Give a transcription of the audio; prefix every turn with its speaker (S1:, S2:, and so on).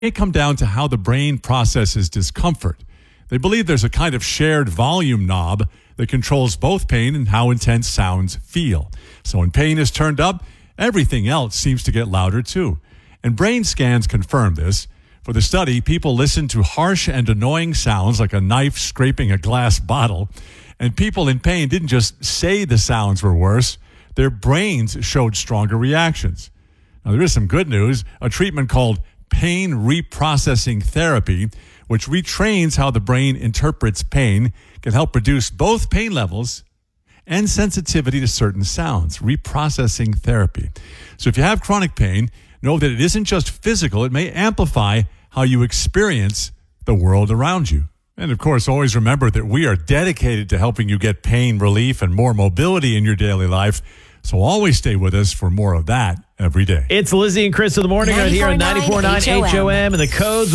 S1: It come down to how the brain processes discomfort. They believe there's a kind of shared volume knob that controls both pain and how intense sounds feel. So when pain is turned up, everything else seems to get louder too. And brain scans confirm this. For the study, people listened to harsh and annoying sounds like a knife scraping a glass bottle. And people in pain didn't just say the sounds were worse. Their brains showed stronger reactions. Now, there is some good news. A treatment called pain reprocessing therapy, which retrains how the brain interprets pain, can help reduce both pain levels and sensitivity to certain sounds. Reprocessing therapy. So if you have chronic pain, know that it isn't just physical. It may amplify how you experience the world around you. And of course, always remember that we are dedicated to helping you get pain relief and more mobility in your daily life. So always stay with us for more of that every day.
S2: It's Lizzie and Chris in the morning right here on 94.9 HOM and the codes.